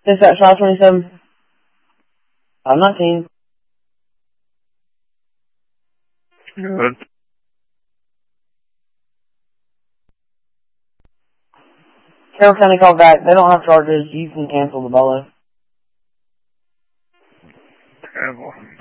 Dispatch 527. 519. Good. Carroll County called back. They don't have charges. You can cancel the bolo. Terrible.